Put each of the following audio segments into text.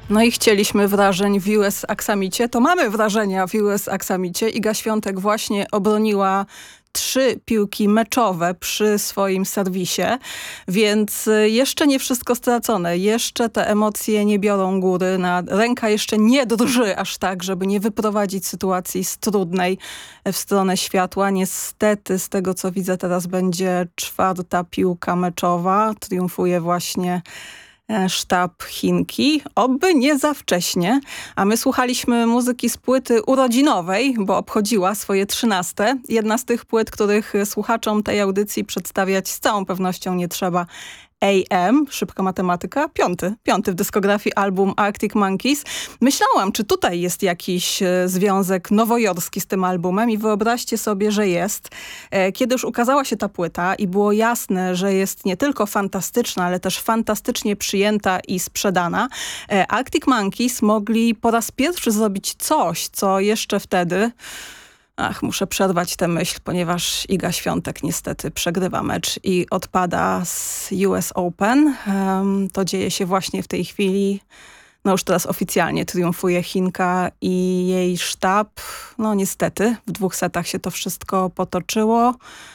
No i chcieliśmy wrażeń w US Aksamicie, to mamy wrażenia w US Aksamicie. Iga Świątek właśnie obroniła 3 piłki meczowe przy swoim serwisie, więc jeszcze nie wszystko stracone. Jeszcze te emocje nie biorą góry. Ręka jeszcze nie drży aż tak, żeby nie wyprowadzić sytuacji z trudnej w stronę światła. Niestety, z tego co widzę, teraz będzie 4. piłka meczowa. Triumfuje właśnie sztab Chinki. Oby nie za wcześnie. A my słuchaliśmy muzyki z płyty urodzinowej, bo obchodziła swoje 13. Jedna z tych płyt, których słuchaczom tej audycji przedstawiać z całą pewnością nie trzeba. AM, szybka matematyka, piąty w dyskografii album Arctic Monkeys. Myślałam, czy tutaj jest jakiś związek nowojorski z tym albumem i wyobraźcie sobie, że jest. Kiedy już ukazała się ta płyta i było jasne, że jest nie tylko fantastyczna, ale też fantastycznie przyjęta i sprzedana, Arctic Monkeys mogli po raz pierwszy zrobić coś, co jeszcze wtedy... muszę przerwać tę myśl, ponieważ Iga Świątek niestety przegrywa mecz i odpada z US Open. To dzieje się właśnie w tej chwili. No już teraz oficjalnie triumfuje Chinka i jej sztab. No niestety w 2 setach się to wszystko potoczyło.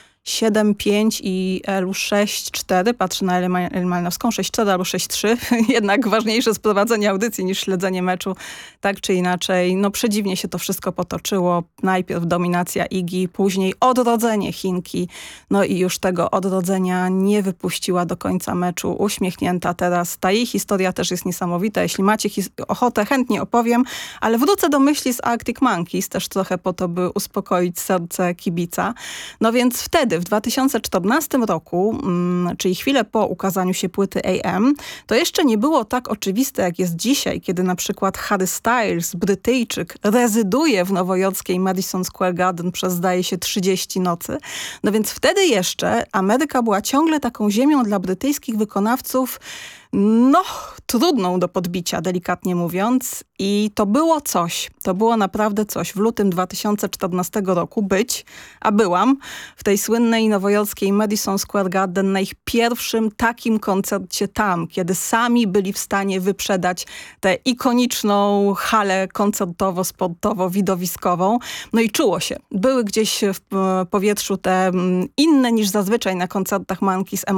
7-5 i Elu 6-4. Patrzę na Elę Malnowską. 6-4 albo 6-3. Jednak ważniejsze sprowadzenie audycji niż śledzenie meczu. Tak czy inaczej, no przedziwnie się to wszystko potoczyło. Najpierw dominacja Igi, później odrodzenie Chinki. No i już tego odrodzenia nie wypuściła do końca meczu. Uśmiechnięta teraz. Ta jej historia też jest niesamowita. Jeśli macie ochotę, chętnie opowiem. Ale wrócę do myśli z Arctic Monkeys. Też trochę po to, by uspokoić serce kibica. No więc wtedy, w 2014 roku, czyli chwilę po ukazaniu się płyty AM, to jeszcze nie było tak oczywiste, jak jest dzisiaj, kiedy na przykład Harry Styles, Brytyjczyk, rezyduje w nowojorskiej Madison Square Garden przez, zdaje się, 30 nocy. No więc wtedy jeszcze Ameryka była ciągle taką ziemią dla brytyjskich wykonawców, no, trudną do podbicia, delikatnie mówiąc. I to było coś. To było naprawdę coś. W lutym 2014 roku byłam w tej słynnej nowojorskiej Madison Square Garden na ich pierwszym takim koncercie tam, kiedy sami byli w stanie wyprzedać tę ikoniczną halę koncertowo-sportowo-widowiskową. No i czuło się. Były gdzieś w powietrzu te inne niż zazwyczaj na koncertach Monkeys